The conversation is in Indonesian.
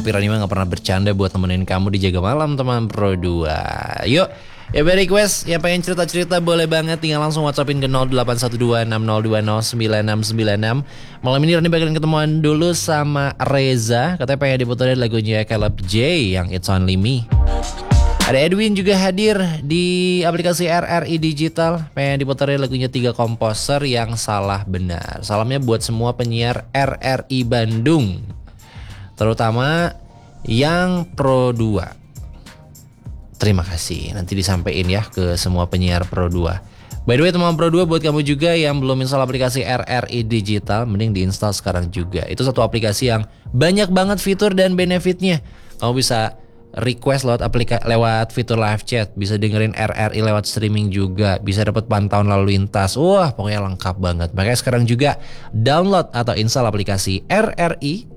Tapi Rani mah gak pernah bercanda buat nemenin kamu di Jaga Malam teman Pro 2. Yuk, ya request yang pengen cerita-cerita boleh banget, tinggal langsung WhatsAppin ke 081260209696. Malam ini Rani bakalan ketemuan dulu sama Reza, katanya pengen diputerin lagunya Caleb J yang It's Only Me. Ada Edwin juga hadir di aplikasi RRI Digital, pengen diputerin lagunya 3 Komposer yang Salah Benar. Salamnya buat semua penyiar RRI Bandung, terutama yang Pro 2. Terima kasih, nanti disampaikan ya ke semua penyiar Pro 2. By the way teman Pro 2, buat kamu juga yang belum install aplikasi RRI Digital, mending diinstal sekarang juga. Itu satu aplikasi yang banyak banget fitur dan benefitnya. Kamu bisa request lewat fitur live chat, bisa dengerin RRI lewat streaming juga, bisa dapat pantauan lalu lintas. Wah, pokoknya lengkap banget. Makanya sekarang juga download atau install aplikasi RRI